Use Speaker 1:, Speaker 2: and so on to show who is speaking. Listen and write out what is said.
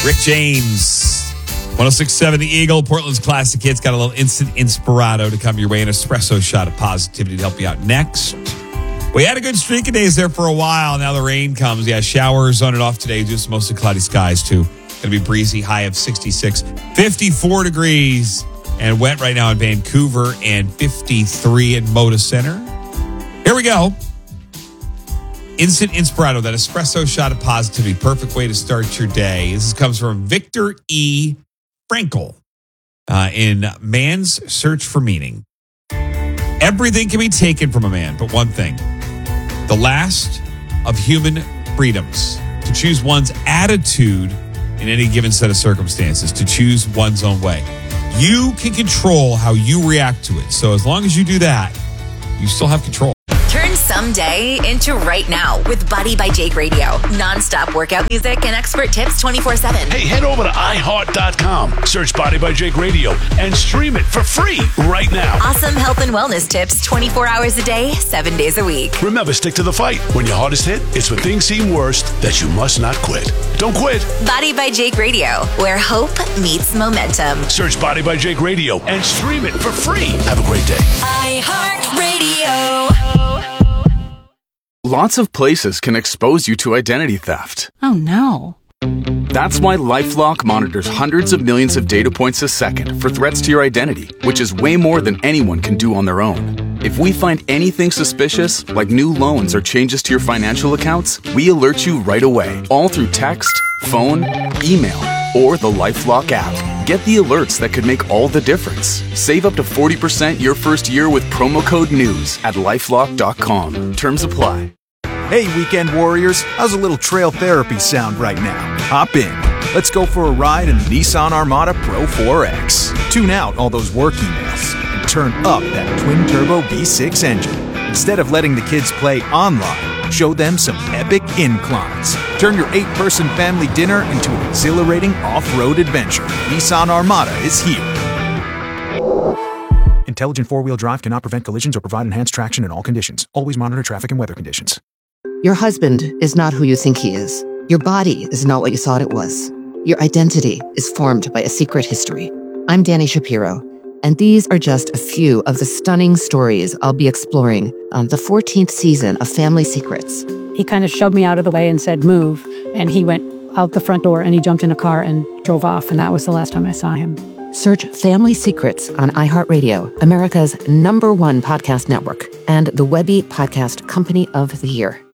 Speaker 1: Rick James. 106.7 The Eagle, Portland's classic hits. Got a little instant inspirato to come your way. An espresso shot of positivity to help you out next. We had a good streak of days there for a while. Now the rain comes. Yeah, showers on and off today. Just mostly cloudy skies, too. Going to be breezy, high of 66. 54 degrees and wet right now in Vancouver and 53 in Moda Center. Here we go. Instant Inspirato, that espresso shot of positivity. Perfect way to start your day. This comes from Viktor E. Frankl in Man's Search for Meaning. Everything can be taken from a man, but one thing. The last of human freedoms. To choose one's attitude in any given set of circumstances. To choose one's own way. You can control how you react to it. So as long as you do that, you still have control.
Speaker 2: Turn someday into right now with Body by Jake Radio. Non-stop workout music and expert tips 24/7.
Speaker 3: Hey, head over to iHeart.com. Search Body by Jake Radio and stream it for free right now.
Speaker 2: Awesome health and wellness tips 24 hours a day, 7 days a week.
Speaker 3: Remember, stick to the fight. When your hardest hit, it's when things seem worst that you must not quit. Don't quit.
Speaker 2: Body by Jake Radio, where hope meets momentum.
Speaker 3: Search Body by Jake Radio and stream it for free. Have a great day.
Speaker 2: iHeartRadio.
Speaker 4: Lots of places can expose you to identity theft.
Speaker 5: Oh, no.
Speaker 4: That's why LifeLock monitors hundreds of millions of data points a second for threats to your identity, which is way more than anyone can do on their own. If we find anything suspicious, like new loans or changes to your financial accounts, we alert you right away, all through text, phone, email, or the LifeLock app. Get the alerts that could make all the difference. Save up to 40% your first year with promo code NEWS at LifeLock.com. Terms apply.
Speaker 6: Hey, weekend warriors, how's a little trail therapy sound right now? Hop in. Let's go for a ride in the Nissan Armada Pro 4X. Tune out all those work emails and turn up that twin-turbo V6 engine. Instead of letting the kids play online, show them some epic inclines. Turn your 8-person family dinner into an exhilarating off-road adventure. Nissan Armada is here. Intelligent four-wheel drive cannot prevent collisions or provide enhanced traction in all conditions. Always monitor traffic and weather conditions.
Speaker 7: Your husband is not who you think he is. Your body is not what you thought it was. Your identity is formed by a secret history. I'm Danny Shapiro, and these are just a few of the stunning stories I'll be exploring on the 14th season of Family Secrets.
Speaker 5: He kind of shoved me out of the way and said, move. And he went out the front door and he jumped in a car and drove off. And that was the last time I saw him.
Speaker 7: Search Family Secrets on iHeartRadio, America's #1 podcast network, and the Webby Podcast Company of the Year.